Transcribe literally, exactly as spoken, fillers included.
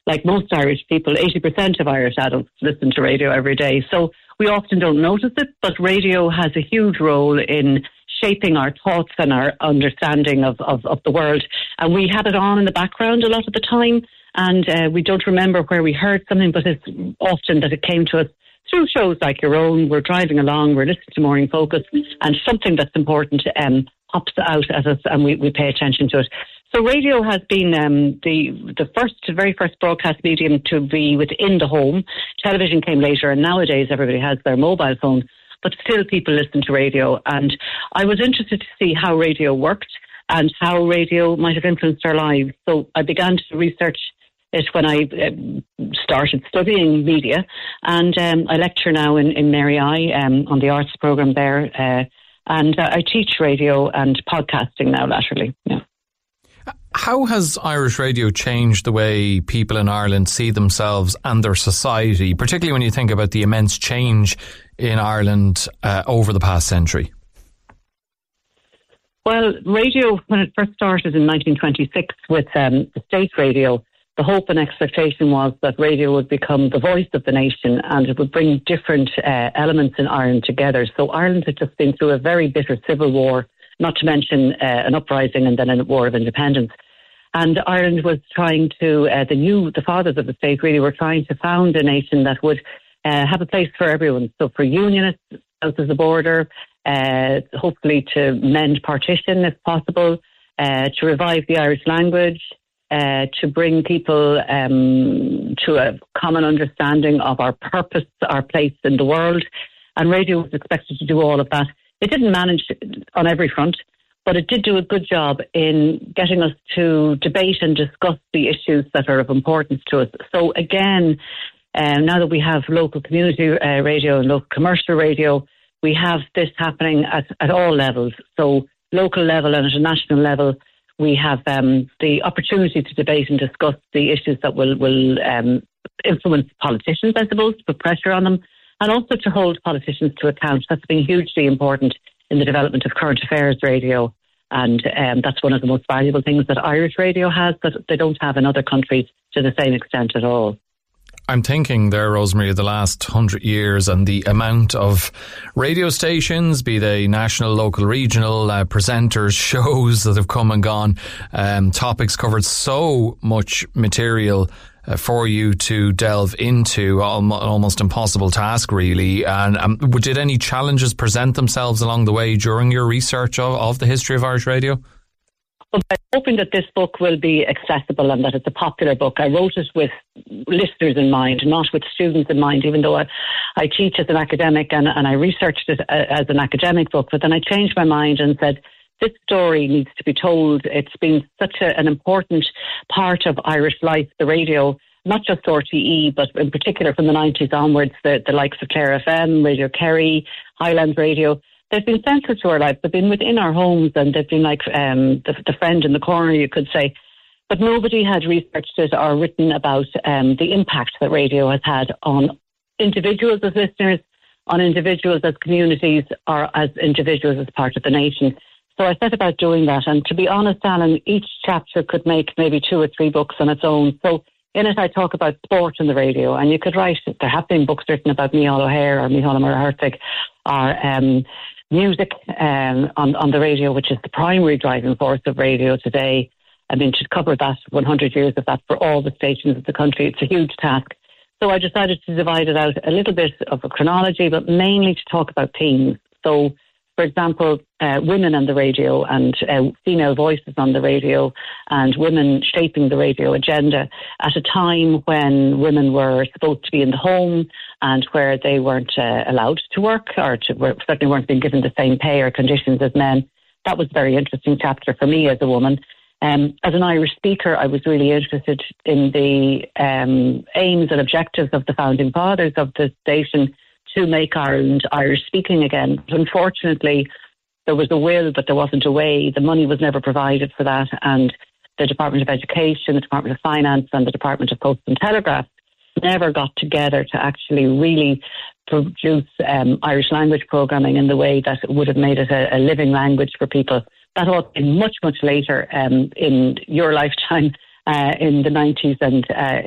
like most Irish people, eighty percent of Irish adults listen to radio every day. So we often don't notice it, but radio has a huge role in shaping our thoughts and our understanding of, of, of the world. And we have it on in the background a lot of the time, and uh, we don't remember where we heard something, but it's often that it came to us through shows like your own. We're driving along, we're listening to Morning Focus, and something that's important um, pops out at us, and we, we pay attention to it. So radio has been um, the the first, very first broadcast medium to be within the home. Television came later, and nowadays everybody has their mobile phone, but still people listen to radio. And I was interested to see how radio worked and how radio might have influenced our lives. So I began to research it when I um, started studying media, and um, I lecture now in, in Mary I um, on the arts programme there, uh, and uh, I teach radio and podcasting now latterly. Yeah. How has Irish radio changed the way people in Ireland see themselves and their society, particularly when you think about the immense change in Ireland uh, over the past century? Well, radio, when it first started in nineteen twenty-six with um, the state radio, the hope and expectation was that radio would become the voice of the nation, and it would bring different uh, elements in Ireland together. So Ireland had just been through a very bitter civil war, not to mention uh, an uprising and then a war of independence. And Ireland was trying to, uh, the new, the fathers of the state really were trying to found a nation that would uh, have a place for everyone. So for unionists south of the border, uh, hopefully to mend partition if possible, uh, to revive the Irish language, uh, to bring people um, to a common understanding of our purpose, our place in the world. And radio was expected to do all of that. It didn't manage on every front, but it did do a good job in getting us to debate and discuss the issues that are of importance to us. So again, uh, now that we have local community uh, radio and local commercial radio, we have this happening at, at all levels. So local level and at a national level, we have um, the opportunity to debate and discuss the issues that will, will um, influence politicians, I suppose, to put pressure on them, and also to hold politicians to account. That's been hugely important in the development of current affairs radio. And um, that's one of the most valuable things that Irish radio has that they don't have in other countries to the same extent at all. I'm thinking there, Rosemary, of the last hundred years and the amount of radio stations, be they national, local, regional, uh, presenters, shows that have come and gone, um, topics covered, so much material uh, for you to delve into, al- almost impossible task, really. And um, did any challenges present themselves along the way during your research of, of the history of Irish radio? Well, I'm hoping that this book will be accessible and that it's a popular book. I wrote it with listeners in mind, not with students in mind, even though I, I teach as an academic and, and I researched it as an academic book. But then I changed my mind and said, this story needs to be told. It's been such a, an important part of Irish life, the radio, not just R T E, but in particular from the nineties onwards, the, the likes of Clare F M, Radio Kerry, Highland Radio. They've been central to our life. They've been within our homes, and they've been like um, the, the friend in the corner, you could say. But nobody had researched it or written about um, the impact that radio has had on individuals as listeners, on individuals as communities, or as individuals as part of the nation. So I set about doing that. And to be honest, Alan, each chapter could make maybe two or three books on its own. So in it, I talk about sport on the radio, and you could write, there have been books written about Micheál O'Hare or Micheál Murray-Hertwig, or um, music um, on, on the radio, which is the primary driving force of radio today. I mean, to cover that one hundred years of that for all the stations of the country, it's a huge task. So I decided to divide it out a little bit of a chronology, but mainly to talk about themes. So, for example, uh, women on the radio and uh, female voices on the radio and women shaping the radio agenda at a time when women were supposed to be in the home and where they weren't uh, allowed to work or to, were, certainly weren't being given the same pay or conditions as men. That was a very interesting chapter for me as a woman. Um, as an Irish speaker, I was really interested in the um, aims and objectives of the founding fathers of the station to make Ireland Irish speaking again. But unfortunately, there was a will, but there wasn't a way. The money was never provided for that. And the Department of Education, the Department of Finance and the Department of Post and Telegraph never got together to actually really produce um, Irish language programming in the way that would have made it a, a living language for people. That all came much, much later um, in your lifetime, uh, in the nineties and uh,